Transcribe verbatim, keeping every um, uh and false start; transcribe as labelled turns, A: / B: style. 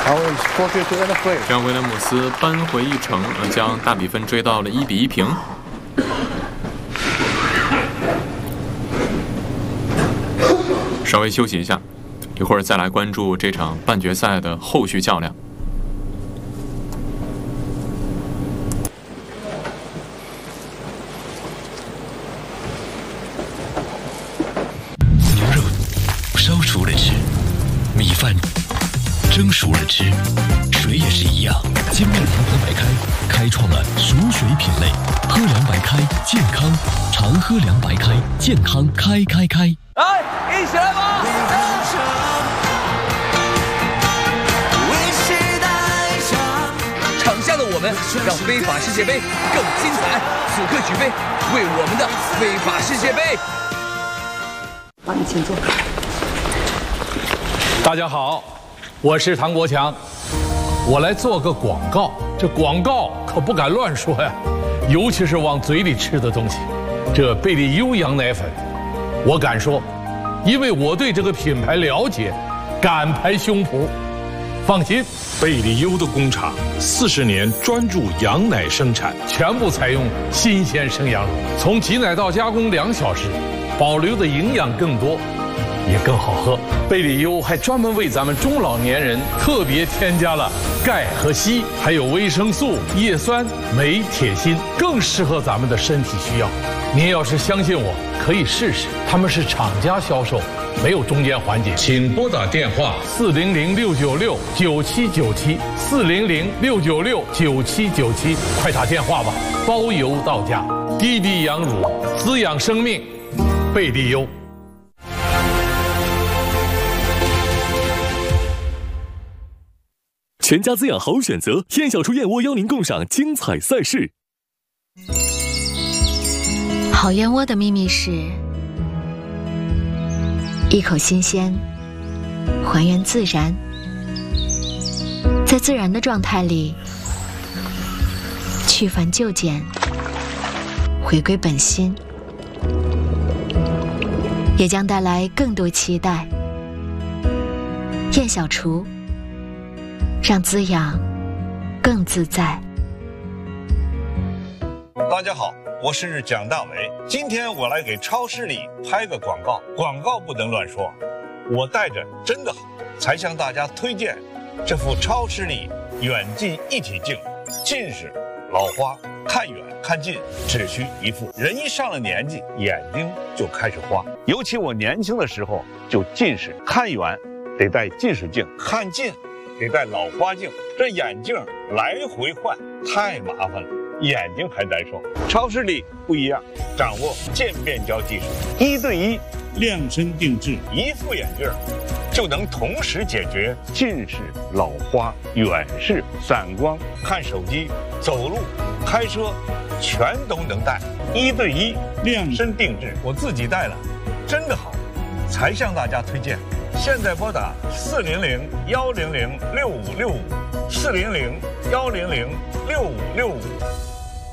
A: 这样威廉姆斯扳回一城，将大比分追到了一比一平。稍微休息一下，一会儿再来关注这场半决赛的后续较量。
B: 牛肉烧熟了吃，米饭蒸熟了吃，水也是一样。金麦郎河白开开创了熟水品类，喝凉白开健康，常喝凉白开健康开开开。
C: 来，一起来吧！场下的我们让非法世界杯更精彩，此刻举杯，为我们的非法世界杯。
D: 往你前坐。
E: 大家好，我是唐国强，我来做个广告。这广告可不敢乱说呀，尤其是往嘴里吃的东西。这贝利优羊奶粉，我敢说，因为我对这个品牌了解，敢拍胸脯。放心，
F: 贝利优的工厂四十年专注羊奶生产，
E: 全部采用新鲜生羊乳，从挤奶到加工两小时，保留的营养更多，也更好喝。贝利优还专门为咱们中老年人特别添加了钙和硒，还有维生素、叶酸、镁、铁、锌，更适合咱们的身体需要。您要是相信我，可以试试，他们是厂家销售，没有中间环节。请拨打电话四零零六九六九七九七四零零六九六九七九七，快打电话吧，包邮到家。低低羊乳，滋养生命，贝利优。
G: 全家滋养好选择，燕小厨燕窝邀您共赏精彩赛事。
H: 好燕窝的秘密是一口新鲜，还原自然，在自然的状态里去繁就简，回归本心，也将带来更多期待。燕小厨，让滋养更自在。
I: 大家好，我是蒋大为。今天我来给超市里拍个广告，广告不能乱说。我带着真的好，才向大家推荐这副超视力远近一体镜。近视、老花，看远看近只需一副。人一上了年纪，眼睛就开始花。尤其我年轻的时候就近视，看远得戴近视镜，看近得戴老花镜，这眼镜来回换太麻烦了，眼睛还难受。超视力不一样，掌握渐变焦技术，一对一量身定制，一副眼镜就能同时解决近视、老花、远视、散光、看手机、走路、开车，全都能戴。一对一量身定制，我自己戴了，真的好，才向大家推荐。现在拨打四零零幺零零六五六五，四零零幺零零六五六五。